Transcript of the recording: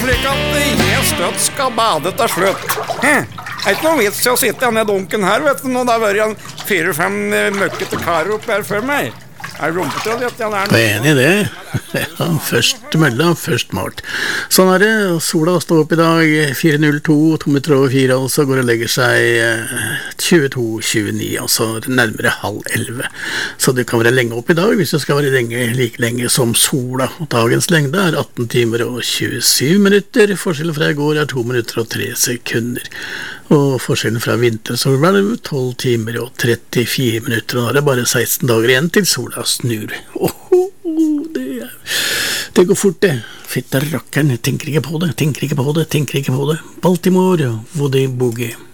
slik at jeg støtt skal bade til slutt. Det ikke noe vits til å sitte i denne dunken her, vet du, når det har vært en 4-5 møkkete karer oppe her før meg. Rumpete, dette er noe. Enig i det. Ja, først mølla, først malt. Sånn er det. Sola står opp i dag 4:02, 2:04, og så går og legger seg 22:29, altså nærmere 10:30. Så det kan være lenge opp i dag, hvis det skal være like lenge som sola. Dagens lengde er 18 timer og 27 minutter. Forskjellen fra i går er 2 minutter og 3 sekunder. Og forskjellen fra vinter så var det 12 timer og 34 minutter, og nå er det bare 16 dager igjen til sola snur. Det går fort, det. Fitte rakkeren, tenker ikke på det. Baltimore, Woody Boogie.